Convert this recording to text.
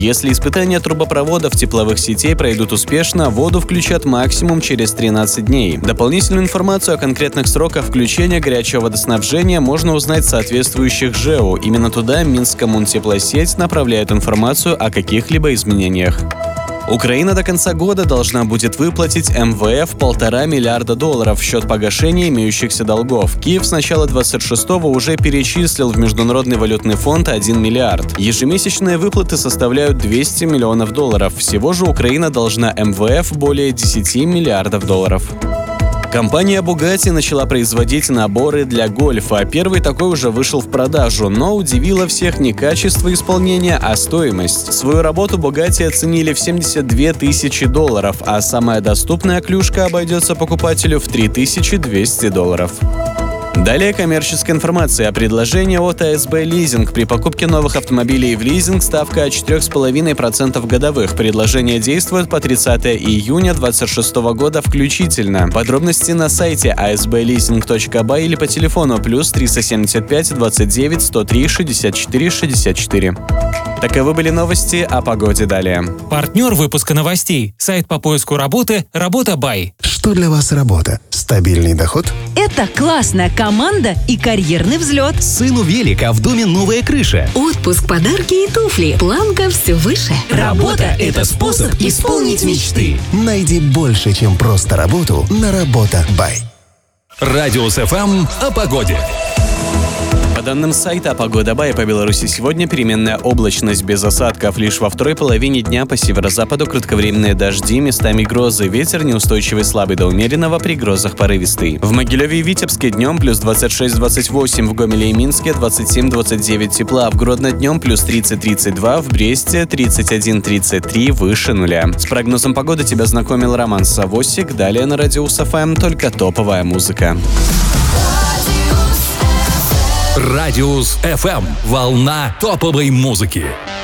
Если испытания трубопроводов тепловых сетей пройдут успешно, воду включат максимум через 13 дней. Дополнительную информацию о конкретных сроках включения горячего водоснабжения можно узнать в соответствующих ЖЭУ. Именно туда Минскоммунтеплосеть направляет информацию о каких-либо изменениях. Украина до конца года должна будет выплатить МВФ $1,5 миллиарда в счет погашения имеющихся долгов. Киев с начала 26-го уже перечислил в Международный валютный фонд 1 миллиард. Ежемесячные выплаты составляют $200 миллионов. Всего же Украина должна МВФ более $10 миллиардов. Компания Bugatti начала производить наборы для гольфа. Первый такой уже вышел в продажу, но удивило всех не качество исполнения, а стоимость. Свою работу Bugatti оценили в $72 тысячи, а самая доступная клюшка обойдется покупателю в $3200. Далее коммерческая информация о предложении от АСБ Лизинг. При покупке новых автомобилей в лизинг ставка от 4,5% годовых. Предложение действует по 30 июня 2026 года включительно. Подробности на сайте asbleasing.by или по телефону +375 29 103 64 64. Таковы были новости о погоде далее. Партнер выпуска новостей. Сайт по поиску работы «Работа Бай». Что для вас работа? Стабильный доход? Это классная команда и карьерный взлет. Сыну велика, в доме новая крыша. Отпуск, подарки и туфли. Планка все выше. Работа – это способ исполнить мечты. Найди больше, чем просто работу на Работа Бай. Радиус ФМ о погоде. По данным сайта «Погода Бай», по Беларуси сегодня переменная облачность без осадков. Лишь во второй половине дня по северо-западу кратковременные дожди, местами грозы. Ветер неустойчивый слабый до умеренного, при грозах порывистый. В Могилеве и Витебске днем +26-28, в Гомеле и Минске 27-29 тепла, в Гродно днем +30-32, в Бресте 31-33, выше нуля. С прогнозом погоды тебя знакомил Роман Савосик. Далее на Радиус ФМ только топовая музыка. Радиус ФМ. Волна топовой музыки.